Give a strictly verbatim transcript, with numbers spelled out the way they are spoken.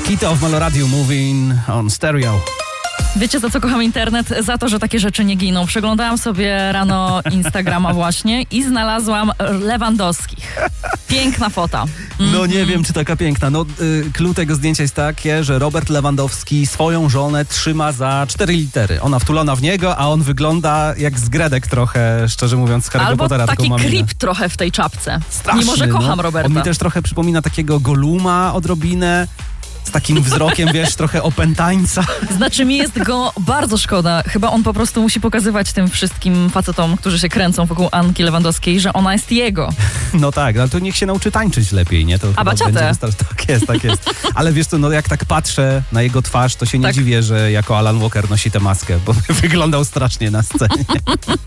Hit of Meloradio Moving on Stereo. Wiecie, za co kocham internet? Za to, że takie rzeczy nie giną. Przeglądałam sobie rano Instagrama właśnie i znalazłam Lewandowskich. Piękna fota. Mm-hmm. No nie wiem, czy taka piękna. No, y, clue tego zdjęcia jest takie, że Robert Lewandowski swoją żonę trzyma za cztery litery. Ona wtulona w niego, a on wygląda jak zgredek trochę, szczerze mówiąc, z Harry'ego Albo Pottera. taki taką creep trochę w tej czapce. Straszny, Mimo że kocham no. Roberta. On mi też trochę przypomina takiego Goluma odrobinę. Z takim wzrokiem, wiesz, trochę opętańca. Znaczy mi jest go bardzo szkoda. Chyba on po prostu musi pokazywać tym wszystkim facetom, którzy się kręcą wokół Anki Lewandowskiej, że ona jest jego. No tak, ale to niech się nauczy tańczyć lepiej, nie? To A baciatę. Tak jest, tak jest. Ale wiesz co, no jak tak patrzę na jego twarz, to się nie tak. dziwię, że jako Alan Walker nosi tę maskę, bo wyglądał strasznie na scenie.